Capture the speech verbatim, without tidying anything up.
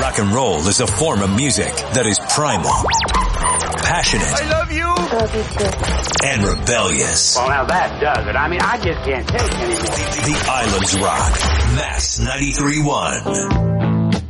Rock and roll is a form of music that is primal, passionate, I love you, and rebellious. Well, now that does it. I mean, I just can't take it anymore. The Islands Rock. Mass ninety-three point one.